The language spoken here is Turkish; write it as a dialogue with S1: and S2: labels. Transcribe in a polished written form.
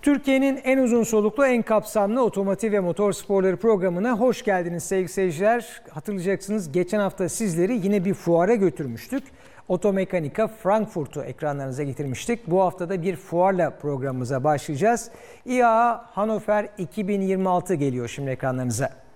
S1: Türkiye'nin en uzun soluklu, en kapsamlı otomotiv ve motor sporları programına hoş geldiniz sevgili seyirciler. Hatırlayacaksınız, geçen hafta sizleri yine bir fuara götürmüştük. Otomekanika Frankfurt'u ekranlarınıza getirmiştik. Bu hafta da bir fuarla programımıza başlayacağız. IAA Hannover 2026 geliyor şimdi ekranlarınıza.